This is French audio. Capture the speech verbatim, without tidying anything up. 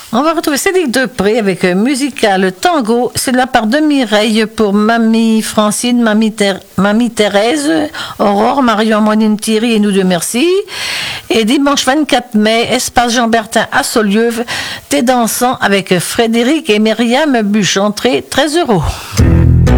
On va retrouver Cédric Depré avec un musical tango. C'est de la part de Mireille pour Mamie Francine, Mamie, Thé- Mamie Thérèse, Aurore, Marion, Monine, Thierry et nous deux merci. Et dimanche vingt-quatre mai, Espace Jean-Bertin à Saulieu, Thé dansant avec Frédéric et Myriam Buche. Entrée treize euros.